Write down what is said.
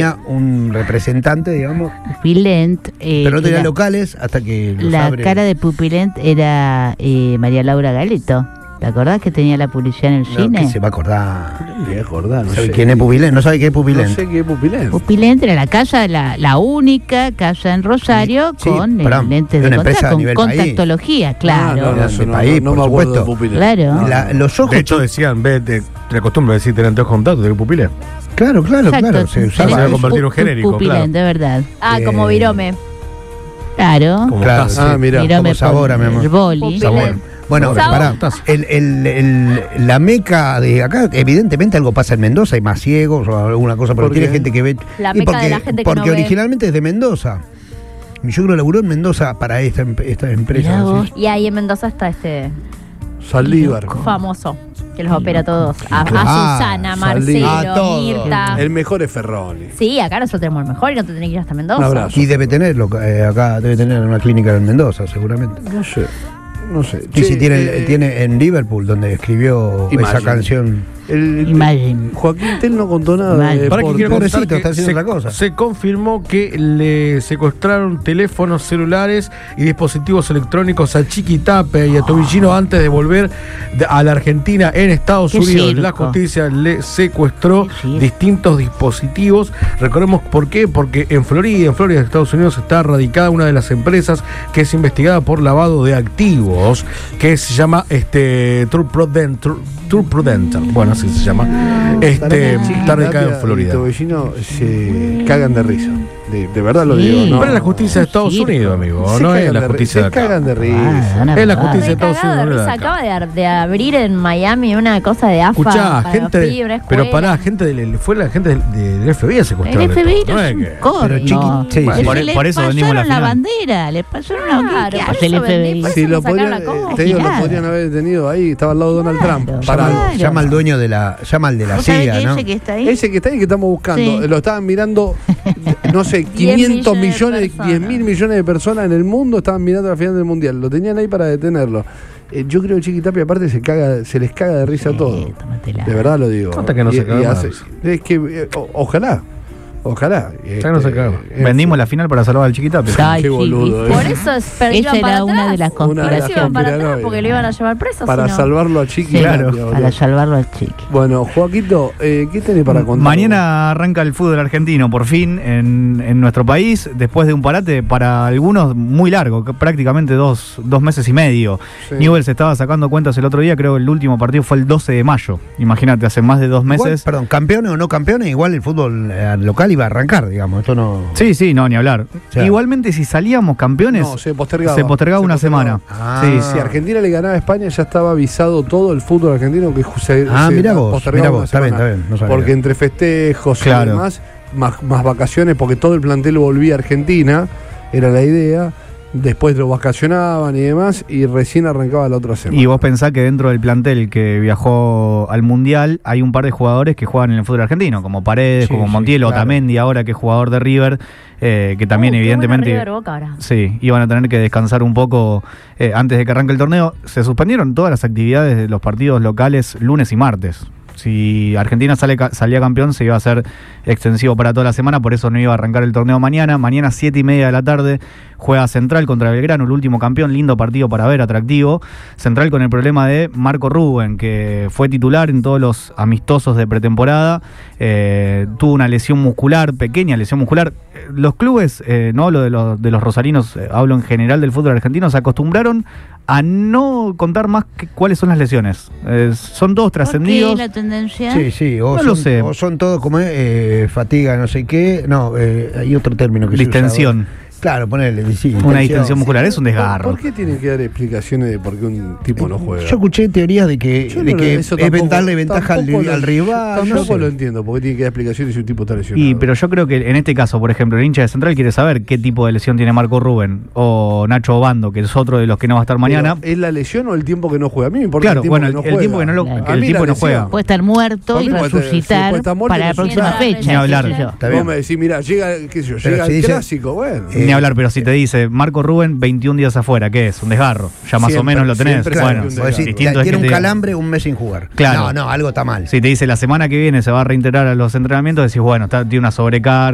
tenía un representante, digamos. Pupilent. Pero no tenía locales hasta que los la abre. cara de Pupilent era María Laura Galeto. ¿Te acordás que tenía la publicidad en el cine? ¿Qué se va a acordar? Me voy a acordar, no ¿Sabe sé. quién es Pupilent? ¿No sabe qué es Pupilent? No sé qué es Pupilent. Pupilent era la casa, la única casa en Rosario Sí, con es lentes de una empresa contacto, a con nivel país. contactología, claro. de país, no por me acuerdo de supuesto. Pupilent. Claro. Los ojos. De hecho, decían, ve, de la costumbre de decir tener anteojos contactos de pupilent. Claro, Exacto. se Se usaba. va a convertir en un genérico, Pupilent, de verdad. Como Virome. Claro. Como Claro, taza. sí. mira. Mirome como Sabora, por mi amor. el boli. Sabor. Bueno, Sabor. pará. La meca de acá, evidentemente algo pasa en Mendoza, hay más ciegos o alguna cosa, porque ¿Por qué? tiene gente que ve. La y meca de la gente que porque no ve. originalmente es de Mendoza. Mi suegro laburó en Mendoza para esta empresa. Mirá así. vos. Y ahí en Mendoza está este Saldívar. famoso que los opera a todos. A Ah, Susana, Saldívar. A Marcelo, todos. Mirta. El mejor es Ferroni. Sí, acá nosotros tenemos el mejor y no te tenés que ir hasta Mendoza. Un abrazo. Y debe tenerlo, acá debe tener una clínica en Mendoza, seguramente. No sé. No sé. Y si Che, tiene en Liverpool, donde escribió esa Imagine. canción. Imagine. Joaquín Tell no contó nada Imagine. de Para que deporte. quiero contar Pobrecito, que está haciendo otra cosa. se confirmó que le secuestraron teléfonos celulares y dispositivos electrónicos a Chiquitapia y a Tobillino antes de volver a la Argentina en Estados Qué Unidos. circo. La justicia le secuestró Qué circo. distintos dispositivos. Recordemos por qué, porque en Florida, Estados Unidos, está radicada una de las empresas que es investigada por lavado de activos, que se llama True Prudential. Bueno, así se llama. Está radicada en Florida. Y Tobellino se cagan de risa. De verdad lo Sí. digo. No, Pero es la justicia de Estados Sí. Unidos, amigo. Se No cagan es la de justicia de se acá. cagan de risa. Es la Ah, justicia de Estados Cagada de Unidos. risa. No es de acá. Acaba de abrir en Miami una cosa de AFA Escuchá, para gente. los pibes, Pero escuela. pará, fue la gente del FBI a secuestrar. El FBI esto. no No es es un que- corno. Pero sí, Le por eso vendimos la pasaron la final. bandera, le pasaron una Claro, ¿qué por hace el eso vendí, FBI? por Si eso lo nos sacaron podrían, la coja. te digo, lo Claro. podrían haber detenido ahí. Estaba al lado de Donald Claro. Trump. Claro. Parado. Llama al dueño llama al de la ¿Vos sabés CIA, que ¿no? ese que está ahí? Ese que está ahí que estamos buscando, Sí. lo estaban mirando, no sé, 10 500 millones de millones, personas. 10 mil millones de personas en el mundo estaban mirando la final del mundial. Lo tenían ahí para detenerlo. Yo creo que Chiquitapia aparte se les caga de risa a todo. tómatela. De verdad lo digo. Hasta que no se caga más. Es que ojalá. Ojalá. Ya no se caga. Vendimos la final para salvar al Chiquitapia. Ay, Qué sí, boludo, ¿viste? Por eso Esa era una de las Una de las Por eso iban para atrás conspiranoias. porque lo iban a llevar preso. Para si no. salvarlo a Chiqui. Sí, Tapia, para boludo. salvarlo al chiqui. Bueno, Joaquito, ¿qué tenés para contar? Mañana arranca el fútbol argentino, por fin, en nuestro país, después de un parate para algunos muy largo, que prácticamente dos meses y medio. Sí. Newell's estaba sacando cuentas el otro día, creo que el último partido fue el 12 de mayo. Imagínate, hace más de 2 Igual, meses. perdón, campeones o no campeones, igual el fútbol local iba a arrancar, digamos. Esto no. Sí, no, ni hablar. sea, Igualmente, si salíamos campeones, No, se postergaba. se postergaba una semana. Ah. Sí, Si Argentina le ganaba a España, ya estaba avisado todo el fútbol argentino que Mirá vos, postergaba una está bien, semana. está bien. No sabía. Porque entre festejos Claro. y demás, más vacaciones, porque todo el plantel volvía a Argentina, era la idea. Después lo vacacionaban y demás, y recién arrancaba la otra semana. Y vos pensás que dentro del plantel que viajó al Mundial hay un par de jugadores que juegan en el fútbol argentino, como Paredes, Sí, como sí, Montiel, claro. Otamendi ahora que es jugador de River, que también Qué evidentemente... bueno River Boca ahora. Sí, iban a tener que descansar un poco antes de que arranque el torneo. Se suspendieron todas las actividades de los partidos locales lunes y martes. Si Argentina salía campeón, se iba a hacer extensivo para toda la semana, por eso no iba a arrancar el torneo mañana. Mañana 7:30 de la tarde juega Central contra Belgrano, el último campeón, lindo partido para ver, atractivo. Central con el problema de Marco Rubén, que fue titular en todos los amistosos de pretemporada, tuvo una lesión muscular, pequeña lesión muscular. Los clubes, no hablo de los rosarinos, hablo en general del fútbol argentino, se acostumbraron a no contar más cuáles son las lesiones. Son todos trascendidos. ¿Por qué la tendencia? Sí, o No son, lo sé. o son todos como fatiga, no sé qué. No, hay otro término que se usa Distensión. ahora. Claro, ponele, sí, Una distensión muscular, es un desgarro. ¿Por qué tienen que dar explicaciones de por qué un tipo no juega? Yo escuché teorías de que, Yo de no- que eso es tampoco- darle ventaja al tampoco rival. no Tampoco sé. lo entiendo, porque tiene que dar explicaciones si un tipo está lesionado. Pero yo creo que en este caso, por ejemplo, el hincha de Central quiere saber qué tipo de lesión tiene Marco Rubén o Nacho Obando, que es otro de los que no va a estar mañana. Pero, ¿es la lesión o el tiempo que no juega? A mí me importa Claro, el tiempo bueno, que no el juega. tiempo que no lo- Claro. que A el mí tipo la no lesión. juega. Puede estar muerto Por y mí puede estar- resucitar puede estar muerto para y la próxima resucitar. fecha. Ni hablar. qué sé yo. Está Vos bien. me decís, mira, llega, qué sé yo, Pero llega si el dice- clásico, bueno. Ni hablar, pero si te dice Marco Rubén, 21 días afuera, ¿qué es? Un desgarro. Ya más o Siempre, menos lo tenés. siempre Bueno, hay un Vos decís, distinto es tiene que un te- calambre, un mes sin jugar. Claro. No, algo está mal. Si te dice la semana que viene se va a reintegrar a los entrenamientos, decís, bueno, tiene una sobrecarga.